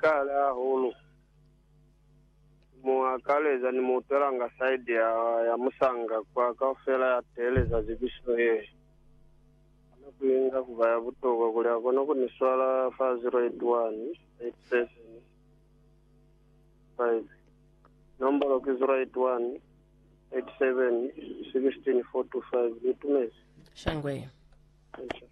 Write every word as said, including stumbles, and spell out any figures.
kala hulu muakaleza ni muteranga side ya ya Musanga kwa kafela ya teleza zibiso ye anakuinga kubaya butoka kuli akono kuni swala five zero eight one eight seven five number of zero eight one eight seven sixteen four two five. Nitumezi Shangwe.